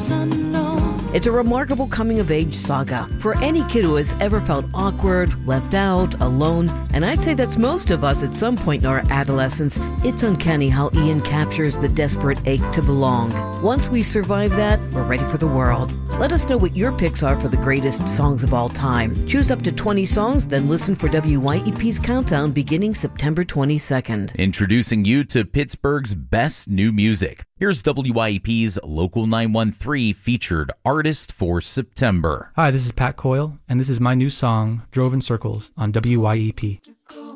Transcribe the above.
It's a remarkable coming-of-age saga for any kid who has ever felt awkward, left out, alone, and I'd say that's most of us at some point in our adolescence. It's uncanny how Ian captures the desperate ache to belong. Once we survive that, we're ready for the world. Let us know what your picks are for the greatest songs of all time. Choose up to 20 songs, then listen for WYEP's Countdown beginning September 22nd. Introducing you to Pittsburgh's best new music. Here's WYEP's Local 913 featured artist for September. Hi, this is Pat Coyle, and this is my new song, Drove in Circles, on WYEP.